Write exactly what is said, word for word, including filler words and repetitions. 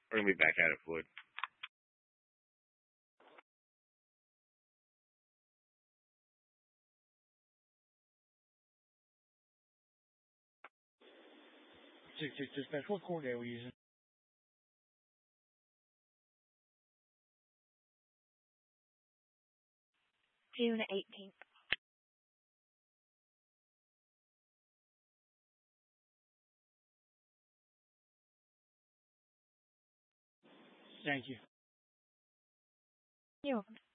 We're gonna be back at it, Floyd. Six six dispatch. What coordinate are we using? June eighteenth. Thank you. You're welcome.